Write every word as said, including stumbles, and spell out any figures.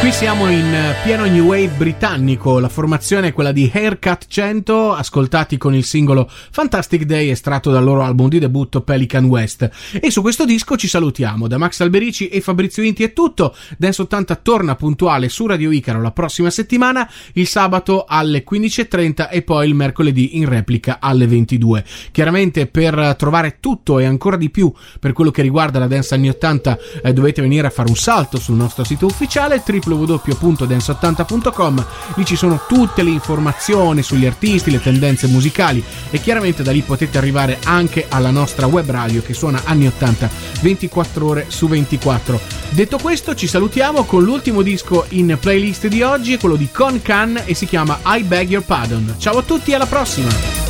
Qui siamo in pieno new wave britannico, la formazione è quella di Haircut cento, ascoltati con il singolo Fantastic Day estratto dal loro album di debutto Pelican West. E su questo disco ci salutiamo, da Max Alberici e Fabrizio Inti è tutto. Dance ottanta torna puntuale su Radio Icaro la prossima settimana, il sabato alle quindici e trenta e poi il mercoledì in replica alle ventidue. Chiaramente per trovare tutto e ancora di più per quello che riguarda la dance anni ottanta eh, dovete venire a fare un salto sul nostro sito ufficiale w w w punto dance ottanta punto com. Lì ci sono tutte le informazioni sugli artisti, le tendenze musicali e chiaramente da lì potete arrivare anche alla nostra web radio che suona anni ottanta ventiquattro ore su ventiquattro. Detto questo ci salutiamo con l'ultimo disco in playlist di oggi, è quello di Con Can e si chiama I Beg Your Pardon. Ciao a tutti, alla prossima!